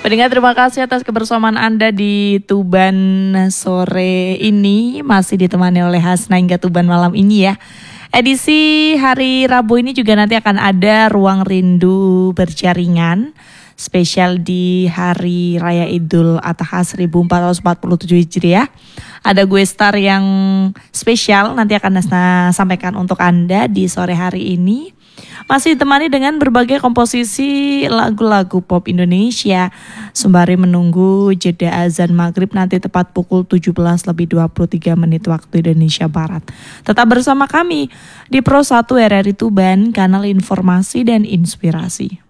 Pendengar, terima kasih atas kebersamaan Anda di Tuban sore ini. Masih ditemani oleh Hasna hingga Tuban malam ini ya. Edisi hari Rabu ini juga nanti akan ada Ruang Rindu Berjaringan spesial di Hari Raya Idul Adha 1447 Hijriah. Ada gue star yang spesial nanti akan Hasna sampaikan untuk Anda di sore hari ini. Masih ditemani dengan berbagai komposisi lagu-lagu pop Indonesia sembari menunggu jeda azan maghrib nanti tepat pukul 17:23 waktu Indonesia Barat. Tetap bersama kami di Pro 1 RRI Tuban, kanal informasi dan inspirasi.